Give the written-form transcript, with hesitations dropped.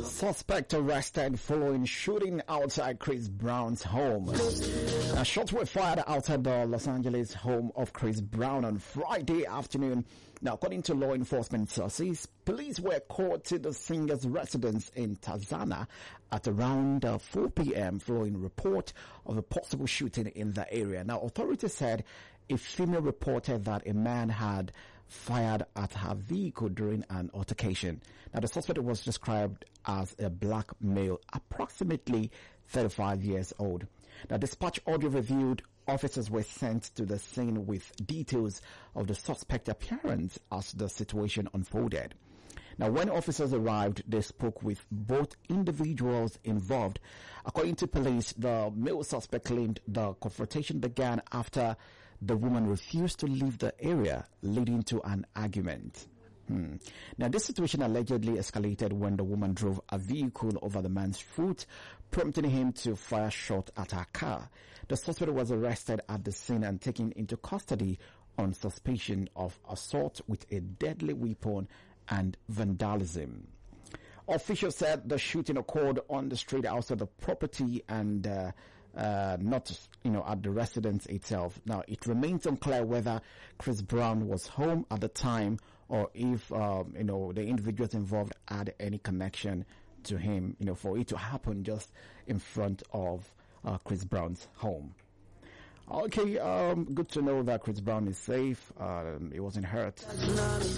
Suspect arrested following shooting outside Chris Brown's home. Shots were fired outside the Los Angeles home of Chris Brown on Friday afternoon. Now, according to law enforcement sources, police were called to the singer's residence in Tarzana at around 4 p.m. following a report of a possible shooting in the area. Now, authorities said a female reported that a man had fired at her vehicle during an altercation. Now, the suspect was described as a black male, approximately 35 years old. Now, dispatch audio reviewed officers were sent to the scene with details of the suspect's appearance as the situation unfolded. Now, when officers arrived, they spoke with both individuals involved. According to police, the male suspect claimed the confrontation began after the woman refused to leave the area, leading to an argument. Now, this situation allegedly escalated when the woman drove a vehicle over the man's foot, prompting him to fire shot at her car. The suspect was arrested at the scene and taken into custody on suspicion of assault with a deadly weapon and vandalism. Officials said the shooting occurred on the street outside the property and not, at the residence itself. Now, it remains unclear whether Chris Brown was home at the time or if, the individuals involved had any connection to him, for it to happen just in front of Chris Brown's home. Okay, good to know that Chris Brown is safe. He wasn't hurt.